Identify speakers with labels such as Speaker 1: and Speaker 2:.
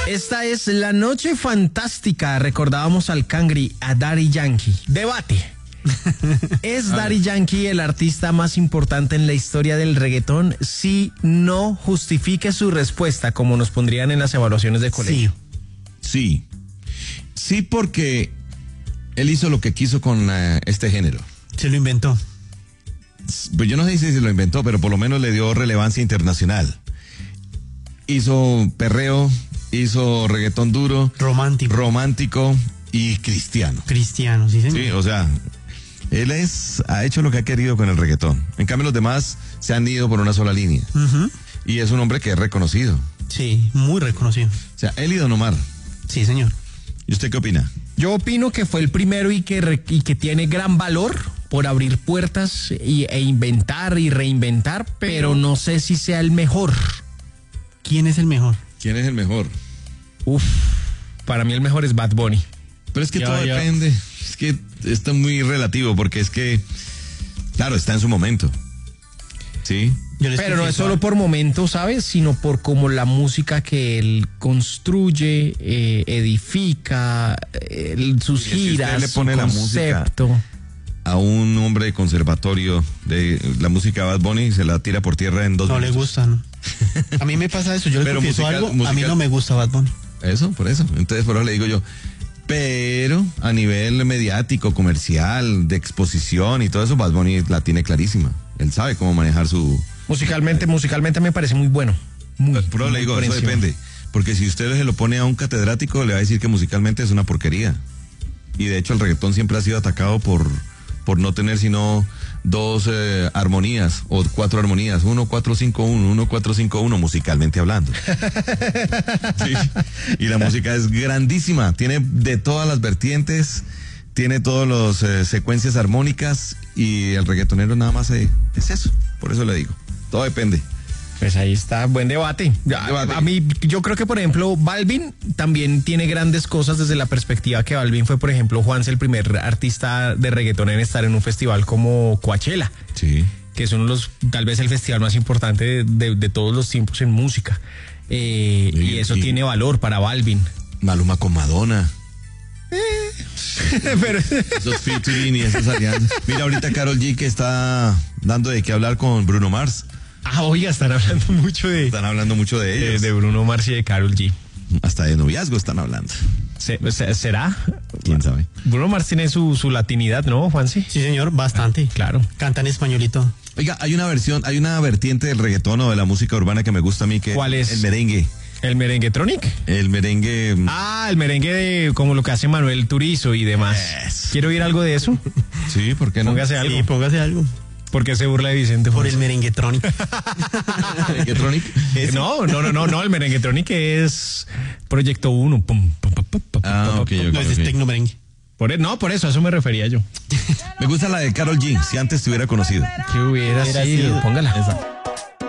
Speaker 1: Esta es La Noche Fantástica. Recordábamos al Cangri, a Daddy Yankee. Debate. ¿Es Daddy Yankee el artista más importante en la historia del reggaetón? Si no, justifique su respuesta, como nos pondrían en las evaluaciones de colegio.
Speaker 2: Sí, porque él hizo lo que quiso con este género.
Speaker 3: Se lo inventó.
Speaker 2: Pues yo no sé si se lo inventó, pero por lo menos le dio relevancia internacional. Hizo perreo, hizo reggaetón duro, romántico y cristiano.
Speaker 3: Cristiano, sí, señor.
Speaker 2: Sí, o sea, él ha hecho lo que ha querido con el reggaetón. En cambio, los demás se han ido por una sola línea. Y es un hombre que es reconocido.
Speaker 3: Sí, muy reconocido.
Speaker 2: O sea, él y Don Omar.
Speaker 3: Sí, señor.
Speaker 2: ¿Y usted qué opina?
Speaker 1: Yo opino que fue el primero y que tiene gran valor por abrir puertas e inventar y reinventar, pero no sé si sea el mejor.
Speaker 3: ¿Quién es el mejor?
Speaker 2: ¿Quién es el mejor?
Speaker 1: Para mí el mejor es Bad Bunny.
Speaker 2: Pero es que todo depende. Es que esto es muy relativo porque es que, claro, está en su momento. Sí.
Speaker 1: Pero no es solo por momentos, ¿sabes? Sino por como la música que él construye, edifica, sus giras,
Speaker 2: si usted le pone
Speaker 1: su
Speaker 2: la
Speaker 1: concepto.
Speaker 2: Música a un hombre de conservatorio de la música de Bad Bunny, se la tira por tierra en 2 minutos.
Speaker 3: No le gusta, ¿no? A mí me pasa eso, yo le confieso algo, a mí no me gusta Bad Bunny.
Speaker 2: Eso, por eso. Entonces, por eso le digo yo. Pero a nivel mediático, comercial, de exposición y todo eso, Bad Bunny la tiene clarísima. Él sabe cómo manejar su...
Speaker 1: Musicalmente me parece muy bueno.
Speaker 2: Pero le digo, eso depende. Porque si usted se lo pone a un catedrático, le va a decir que musicalmente es una porquería. Y de hecho el reggaetón siempre ha sido atacado por no tener sino 2 armonías o 4 armonías, 1-4-5-1, 1-4-5-1 musicalmente hablando. Sí. Y la música es grandísima, tiene de todas las vertientes, tiene todas las secuencias armónicas y el reggaetonero nada más es eso, por eso le digo, todo depende.
Speaker 1: Pues ahí está, buen debate. A mí, yo creo que, por ejemplo, Balvin también tiene grandes cosas desde la perspectiva que Balvin fue, por ejemplo, Juanse, el primer artista de reggaetón en estar en un festival como Coachella.
Speaker 2: Sí.
Speaker 1: Que es uno de los, tal vez el festival más importante de todos los tiempos en música. Y eso tiene valor para Balvin.
Speaker 2: Maluma con Madonna.
Speaker 1: Pero...
Speaker 2: Esos featuring y esas alianzas. Mira ahorita Karol G que está dando de qué hablar con Bruno Mars.
Speaker 1: Oiga, están hablando mucho de
Speaker 2: ellos.
Speaker 1: De Bruno Mars y de Karol G.
Speaker 2: Hasta de noviazgo están hablando.
Speaker 1: ¿Será?
Speaker 2: ¿Quién sabe?
Speaker 1: Bruno Mars tiene su latinidad, ¿no, Juanse?
Speaker 3: Sí, señor, bastante.
Speaker 1: Claro.
Speaker 3: Canta en españolito.
Speaker 2: Oiga, hay una vertiente del reggaetón o de la música urbana que me gusta a mí.
Speaker 1: ¿Cuál es?
Speaker 2: El merengue.
Speaker 1: ¿El merenguetronic?
Speaker 2: El merengue...
Speaker 1: el merengue de como lo que hace Manuel Turizo y demás. ¿Quiero oír algo de eso?
Speaker 2: Sí, ¿por qué no?
Speaker 1: Póngase algo.
Speaker 3: Sí, póngase algo.
Speaker 1: ¿Por qué se burla de Vicente?
Speaker 3: Por el merenguetronic.
Speaker 2: ¿Merenguetronic?
Speaker 1: No, el merenguetronic es Proyecto 1.
Speaker 2: Ok.
Speaker 3: No, ese es tecno merengue.
Speaker 1: Por eso, a eso me refería yo.
Speaker 2: Me gusta la de Karol G, si antes te hubiera conocido.
Speaker 1: ¿Qué hubiera sido? Póngala.
Speaker 3: Esa.